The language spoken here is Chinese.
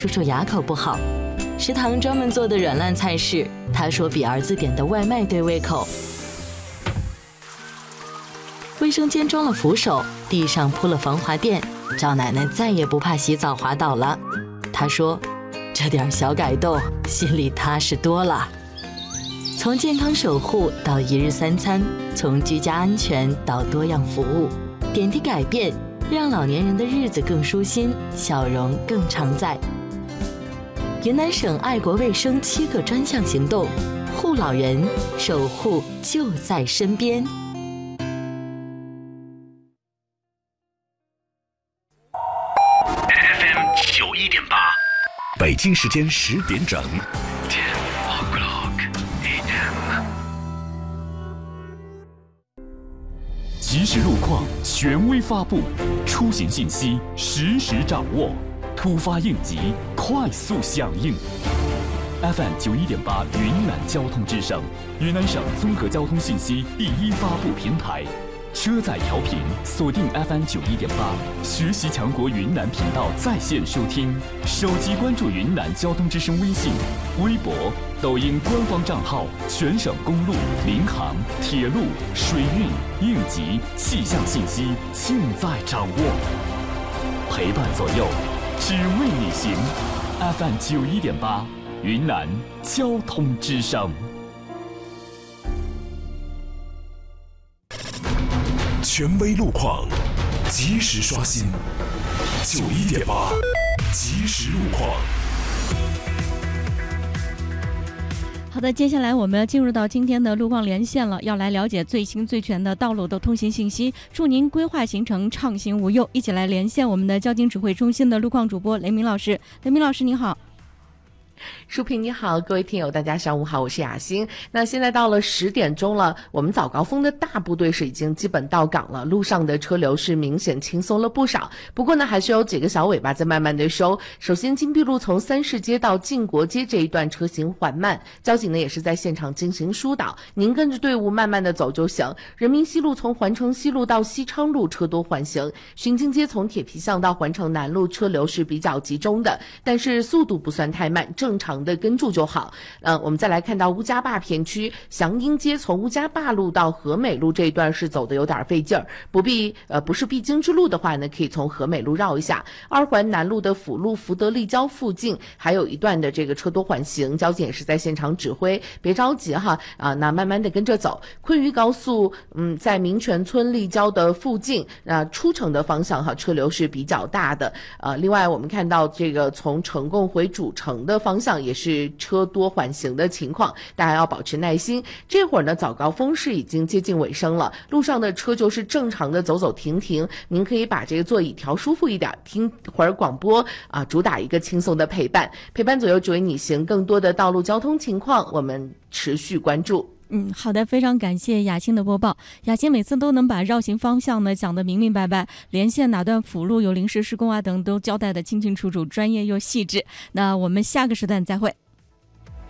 叔叔牙口不好，食堂专门做的软烂菜式，他说比儿子点的外卖对胃口。卫生间装了扶手，地上铺了防滑垫，赵奶奶再也不怕洗澡滑倒了。她说，这点小改动，心里踏实多了。从健康守护到一日三餐，从居家安全到多样服务，点滴改变，让老年人的日子更舒心，笑容更常在。云南省爱国卫生7个专项行动，护老人，守护就在身边。 FM 91.8，北京时间10点整。即时路况权威发布，出行信息实时掌握，突发应急快速响应。FM 91.8云南交通之声，云南省综合交通信息第一发布平台。车载调频锁定 FM 91.8，学习强国云南频道在线收听，手机关注云南交通之声微信、微博、抖音官方账号，全省公路、民航、铁路、水运、应急、气象信息尽在掌握，陪伴左右，只为你行。FM 91.8，云南交通之声。权威路况，及时刷新。91.8，即时路况。 好的，接下来我们要进入到今天的路况连线了，要来了解最新最全的道路的通行信息，祝您规划行程畅行无忧。一起来连线我们的交警指挥中心的路况主播雷明老师。雷明老师，你好。 舒平你好，各位听友大家上午好，我是雅欣。那现在到了10点钟了，我们早高峰的大部队是已经基本到岗了，路上的车流是明显轻松了不少。不过呢，还是有几个小尾巴在慢慢的收。首先，金碧路从三市街到晋国街这一段车行缓慢，交警呢也是在现场进行疏导，您跟着队伍慢慢的走就行。人民西路从环城西路到西昌路车多缓行，巡京街从铁皮巷到环城南路车流是比较集中的，但是速度不算太慢，正常的跟住就好。我们再来看到乌家坝片区，祥英街从乌家坝路到和美路这一段是走的有点费劲儿，不是必经之路的话呢，可以从和美路绕一下。二环南路的辅路福德立交附近还有一段的这个车多缓行，交警也是在现场指挥，别着急哈那慢慢的跟着走。昆渝高速在民权村立交的附近，出城的方向车流是比较大的。另外我们看到这个从成贡回主城的方向也是车多缓行的情况，大家要保持耐心。这会儿呢，早高峰是已经接近尾声了，路上的车就是正常的走走停停，您可以把这个座椅调舒服一点，听会儿广播主打一个轻松的陪伴左右只为你行。更多的道路交通情况，我们持续关注。 好的，非常感谢雅欣的播报。雅欣每次都能把绕行方向呢讲得明明白白，连线哪段辅路有临时施工等都交代得清清楚楚，专业又细致。那我们下个时段再会。